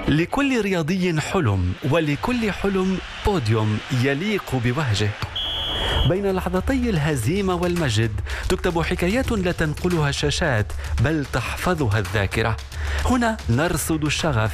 لكل رياضي حلم، ولكل حلم بوديوم يليق بوهجه. بين لحظتي الهزيمة والمجد تكتب حكايات لا تنقلها الشاشات بل تحفظها الذاكرة. هنا نرصد الشغف